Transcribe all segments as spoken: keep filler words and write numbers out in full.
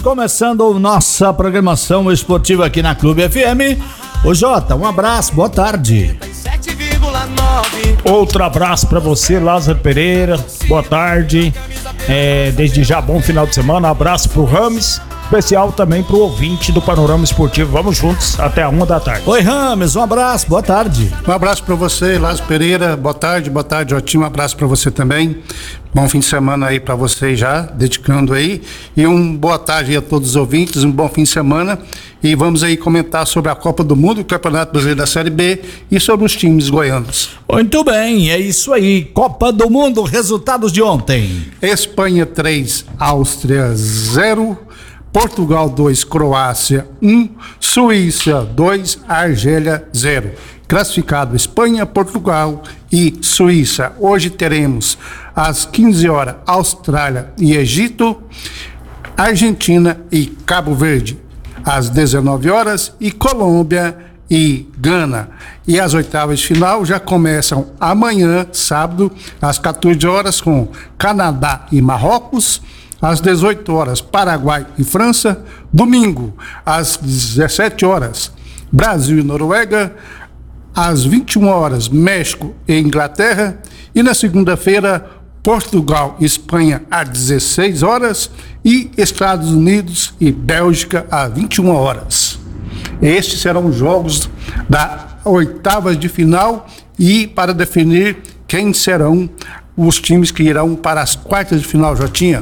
começando nossa programação esportiva aqui na Clube F M. Ô Jota, um abraço, boa tarde. Outro abraço pra você, Lázaro Pereira, boa tarde. É, desde já, bom final de semana. Um abraço pro Rames, especial também pro ouvinte do Panorama Esportivo. Vamos juntos até a uma da tarde. Oi, Rames, um abraço, boa tarde. Um abraço pra você, Lázaro Pereira, boa tarde, boa tarde, Jotinho, um abraço pra você também. Bom fim de semana aí pra você já, dedicando aí. E um boa tarde a todos os ouvintes, um bom fim de semana. E vamos aí comentar sobre a Copa do Mundo, o Campeonato Brasileiro da Série B e sobre os times goianos. Muito bem, é isso aí. Copa do Mundo, resultados de ontem. Espanha três, Áustria zero. Portugal dois, Croácia um, Suíça dois, Argélia zero. Classificado Espanha, Portugal e Suíça. Hoje teremos às quinze horas Austrália e Egito, Argentina e Cabo Verde. Às dezenove horas e Colômbia e Gana. E as oitavas de final já começam amanhã, sábado, às quatorze horas com Canadá e Marrocos. Às dezoito horas, Paraguai e França. Domingo, às dezessete horas, Brasil e Noruega. Às vinte e uma horas, México e Inglaterra. E na segunda-feira, Portugal e Espanha às dezesseis horas. E Estados Unidos e Bélgica às vinte e uma horas. Estes serão os jogos da oitavas de final e para definir quem serão os times que irão para as quartas de final, Jotinha.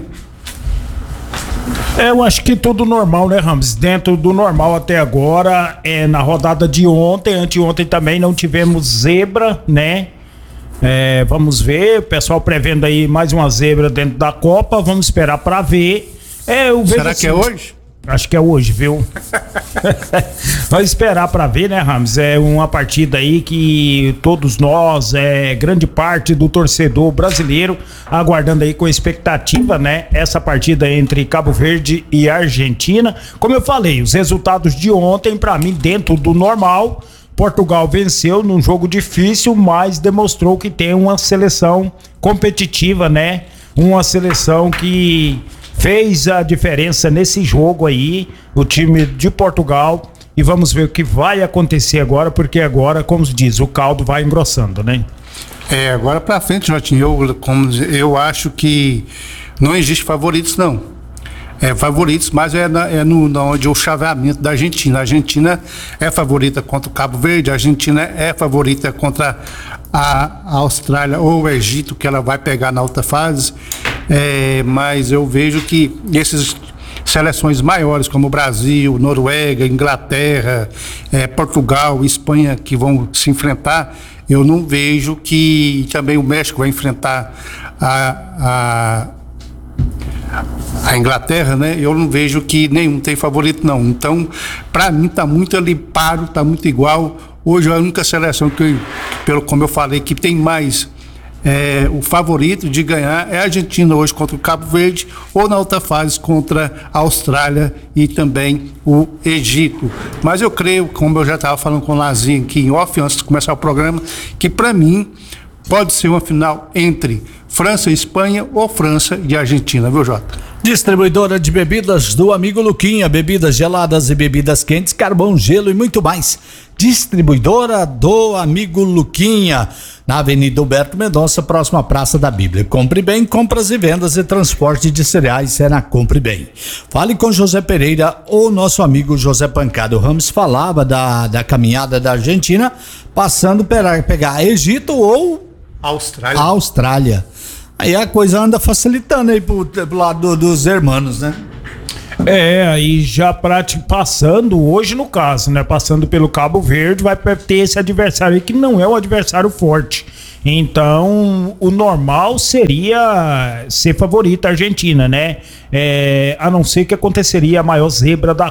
É, eu acho que tudo normal, né, Ramos? Dentro do normal até agora, é, na rodada de ontem, anteontem também não tivemos zebra, né? É, vamos ver, o pessoal prevendo aí mais uma zebra dentro da Copa, vamos esperar pra ver. É, eu vejo Será assim, que é hoje? Acho que é hoje, viu? Vamos esperar pra ver, né, Ramos? É uma partida aí que todos nós, é, grande parte do torcedor brasileiro, aguardando aí com expectativa, né? Essa partida entre Cabo Verde e Argentina. Como eu falei, os resultados de ontem, pra mim, dentro do normal, Portugal venceu num jogo difícil, mas demonstrou que tem uma seleção competitiva, né? Uma seleção que fez a diferença nesse jogo aí, o time de Portugal, e vamos ver o que vai acontecer agora, porque agora, como se diz, o caldo vai engrossando, né? É, agora pra frente, Jotinho, eu, como, eu acho que não existe favoritos, não. É, favoritos, mas é, na, é no, na onde o chaveamento da Argentina. A Argentina é favorita contra o Cabo Verde, a Argentina é favorita contra a, a Austrália ou o Egito, que ela vai pegar na outra fase. É, mas eu vejo que essas seleções maiores, como Brasil, Noruega, Inglaterra, é, Portugal, Espanha, que vão se enfrentar, eu não vejo que também o México vai enfrentar a, a a Inglaterra, né? Eu não vejo que nenhum tem favorito, não. Então, para mim, tá muito ali paro, tá muito igual. Hoje a única seleção que, pelo como eu falei, que tem mais é, o favorito de ganhar é a Argentina hoje contra o Cabo Verde, ou na outra fase contra a Austrália e também o Egito. Mas eu creio, como eu já estava falando com o Lazinho aqui em off, antes de começar o programa, que para mim pode ser uma final entre França e Espanha ou França e Argentina, viu, Jota? Distribuidora de bebidas do amigo Luquinha, bebidas geladas e bebidas quentes, carvão, gelo e muito mais. Distribuidora do amigo Luquinha, na Avenida Alberto Mendonça, próxima à Praça da Bíblia. Compre bem, compras e vendas e transporte de cereais é na Compre Bem. Fale com José Pereira ou nosso amigo José Pancado. O Ramos falava da, da caminhada da Argentina, passando para pegar Egito ou Austrália. Austrália. Aí a coisa anda facilitando aí pro, pro lado do, dos hermanos, né? É, aí já prati- passando hoje no caso, né? Passando pelo Cabo Verde, vai ter esse adversário aí que não é um adversário forte. Então, o normal seria ser favorita a Argentina, né? É, a não ser que aconteceria a maior zebra da